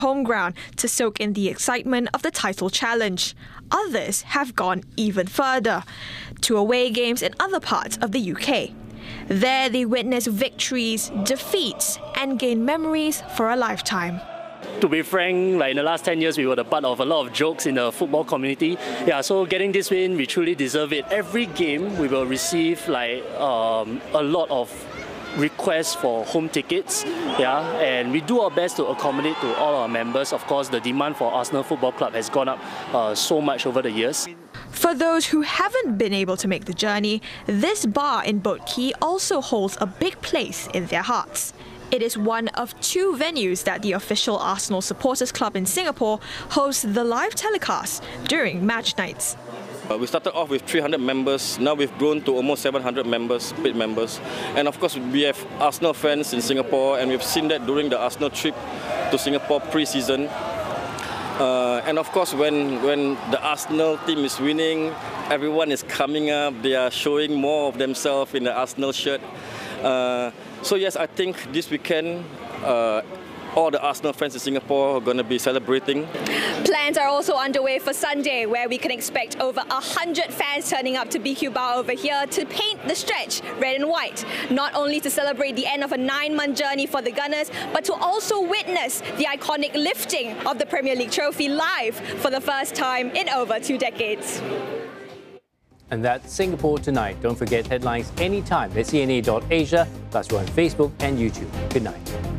home ground to soak in the excitement of the title challenge. Others have gone even further, to away games in other parts of the UK. There they witness victories, defeats, and gain memories for a lifetime. To be frank, like in the last 10 years, we were the part of a lot of jokes in the football community. Yeah, so getting this win, we truly deserve it. Every game, we will receive like a lot of requests for home tickets, yeah, and we do our best to accommodate to all our members. Of course, the demand for Arsenal Football Club has gone up so much over the years. For those who haven't been able to make the journey, this bar in Boat Quay also holds a big place in their hearts. It is one of 2 venues that the official Arsenal Supporters Club in Singapore hosts the live telecast during match nights. We started off with 300 members, now we've grown to almost 700 members, paid members. And of course we have Arsenal fans in Singapore, and we've seen that during the Arsenal trip to Singapore pre-season. And of course when the Arsenal team is winning, everyone is coming up, they are showing more of themselves in the Arsenal shirt. So yes, I think this weekend all the Arsenal fans in Singapore are going to be celebrating. Plans are also underway for Sunday, where we can expect over 100 fans turning up to BQ Bar over here to paint the stretch red and white, not only to celebrate the end of a 9-month journey for the Gunners, but to also witness the iconic lifting of the Premier League trophy live for the first time in over 2 decades. And that's Singapore Tonight. Don't forget headlines anytime at cna.asia, plus we're on Facebook and YouTube. Good night.